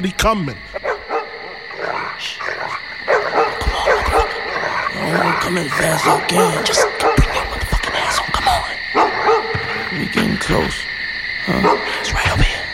coming. Come in fast as you can. Just bring your motherfucking ass on. Come on. We getting close. Huh?